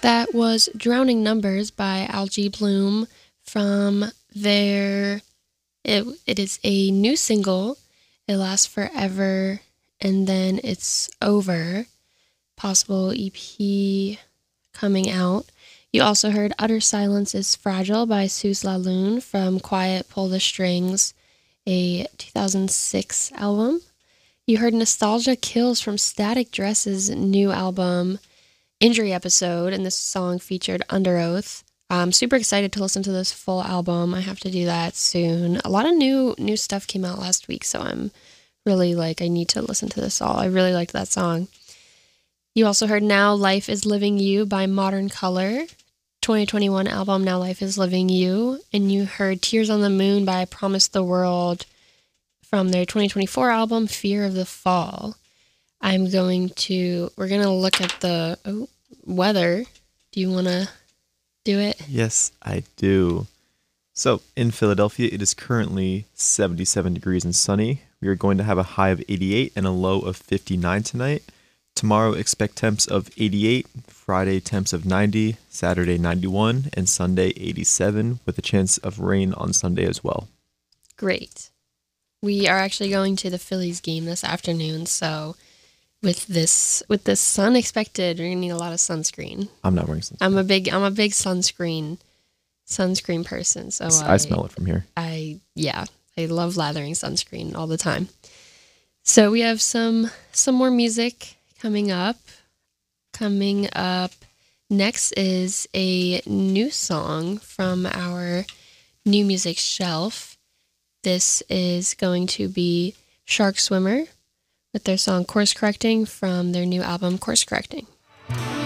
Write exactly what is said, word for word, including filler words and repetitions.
That was Drowning Numbers by Algae Bloom from their, it, it is a new single. It lasts forever and then it's over. Possible E P coming out. You also heard Utter Silence is Fragile by Suze La Lune from Quiet Pull the Strings, a two thousand six album. You heard Nostalgia Kills from Static Dress's new album, Injury Episode, and this song featured Under Oath. I'm super excited to listen to this full album. I have to do that soon. A lot of new new stuff came out last week, so I'm really like, I need to listen to this all. I really liked that song. You also heard Now Life is Living You by Modern Color, twenty twenty-one album Now Life is Living You. And you heard Tears on the Moon by Promise the World from their twenty twenty-four album Fear of the Fall. I'm going to, we're going to look at the oh, weather. Do you want to do it? Yes, I do. So in Philadelphia, it is currently seventy-seven degrees and sunny. We are going to have a high of eighty-eight and a low of fifty-nine tonight. Tomorrow, expect temps of eighty-eight, Friday temps of ninety, Saturday ninety-one, and Sunday eighty-seven, with a chance of rain on Sunday as well. Great. We are actually going to the Phillies game this afternoon, so with this with this sun expected, we're gonna need a lot of sunscreen. I'm not wearing sunscreen. I'm a big I'm a big sunscreen sunscreen person. So I, I smell it from here. I yeah, I love lathering sunscreen all the time. So we have some some more music coming up. Coming up next is a new song from our new music shelf. This is going to be Shark Swimmer with their song Course Correcting from their new album Course Correcting.